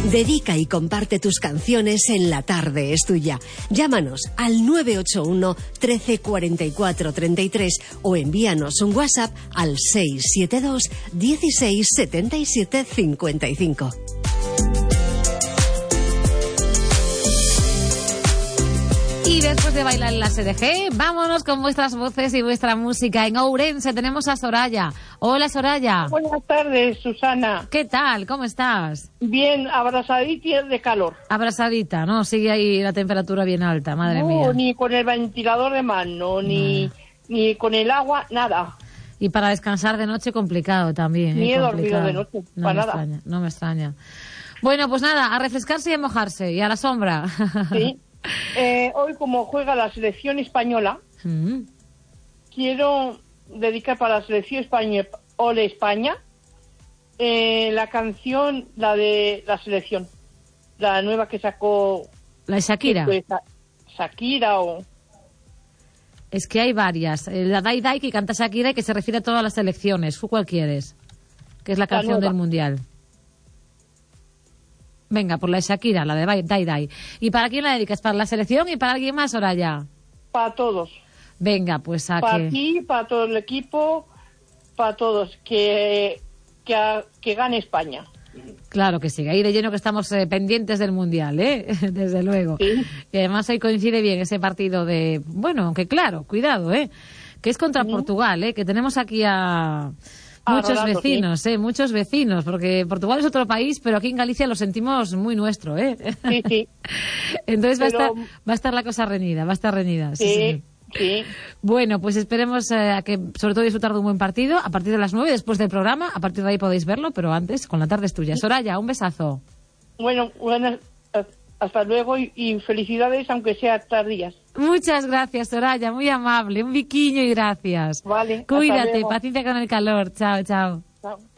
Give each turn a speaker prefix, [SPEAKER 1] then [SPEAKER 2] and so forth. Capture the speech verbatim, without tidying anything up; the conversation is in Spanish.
[SPEAKER 1] Dedica y comparte tus canciones en La Tarde es Tuya. Llámanos al nueve ocho uno, trece, cuarenta y cuatro, treinta y tres o envíanos un WhatsApp al seis siete dos, dieciséis, setenta y siete, cincuenta y cinco.
[SPEAKER 2] Y después de bailar en la C D G, vámonos con vuestras voces y vuestra música. En Ourense tenemos a Soraya. Hola, Soraya.
[SPEAKER 3] Buenas tardes, Susana.
[SPEAKER 2] ¿Qué tal? ¿Cómo estás?
[SPEAKER 3] Bien, abrazadita de calor.
[SPEAKER 2] Abrazadita, ¿no? Sigue ahí la temperatura bien alta, madre
[SPEAKER 3] no,
[SPEAKER 2] mía.
[SPEAKER 3] Ni con el ventilador de mano, ni, ni con el agua, nada.
[SPEAKER 2] Y para descansar de noche complicado también.
[SPEAKER 3] Ni
[SPEAKER 2] ¿eh?
[SPEAKER 3] he
[SPEAKER 2] complicado.
[SPEAKER 3] dormido de noche,
[SPEAKER 2] no
[SPEAKER 3] para
[SPEAKER 2] me
[SPEAKER 3] nada.
[SPEAKER 2] Extraña, no me extraña. Bueno, pues nada, a refrescarse y a mojarse, y a la sombra.
[SPEAKER 3] Sí. Eh, hoy, como juega la selección española,
[SPEAKER 2] mm.
[SPEAKER 3] quiero dedicar para la selección española, Ole España, eh, la canción, la de la selección, la nueva que sacó...
[SPEAKER 2] ¿La de Shakira?
[SPEAKER 3] Que fue Shakira o...
[SPEAKER 2] Es que hay varias. La Dai Dai que canta Shakira y que se refiere a todas las selecciones. ¿Tú cuál quieres? Que es la canción
[SPEAKER 3] la
[SPEAKER 2] del Mundial. Venga, por la de Shakira, la de Dai Dai. ¿Y para quién la dedicas? ¿Para la selección y para alguien más, Soraya?
[SPEAKER 3] Para todos.
[SPEAKER 2] Venga, pues a
[SPEAKER 3] Para
[SPEAKER 2] que...
[SPEAKER 3] ti, para todo el equipo, para todos. Que, que, que gane España.
[SPEAKER 2] Claro que sí, ahí de lleno que estamos eh, pendientes del Mundial, ¿eh? Desde luego.
[SPEAKER 3] Sí.
[SPEAKER 2] Y además ahí coincide bien ese partido de... Bueno, aunque claro, cuidado, ¿eh? Que es contra sí. Portugal, ¿eh? Que tenemos aquí a... Muchos
[SPEAKER 3] Rolando,
[SPEAKER 2] vecinos,
[SPEAKER 3] sí.
[SPEAKER 2] eh, muchos vecinos, porque Portugal es otro país, pero aquí en Galicia lo sentimos muy nuestro, ¿eh?
[SPEAKER 3] Sí, sí.
[SPEAKER 2] Entonces
[SPEAKER 3] pero...
[SPEAKER 2] va a estar, va a estar la cosa reñida, va a estar reñida. Sí,
[SPEAKER 3] sí, sí.
[SPEAKER 2] Bueno, pues esperemos eh, a que, sobre todo, disfrutar de un buen partido a partir de las nueve, después del programa. A partir de ahí podéis verlo, pero antes, con la tarde es tuya. Soraya, un besazo.
[SPEAKER 3] Bueno, buenas, hasta luego y, y felicidades, aunque sea tardías.
[SPEAKER 2] Muchas gracias, Soraya, muy amable. Un biquiño y gracias.
[SPEAKER 3] Vale.
[SPEAKER 2] Cuídate, paciencia con el calor. Chao, chao.
[SPEAKER 3] Chao.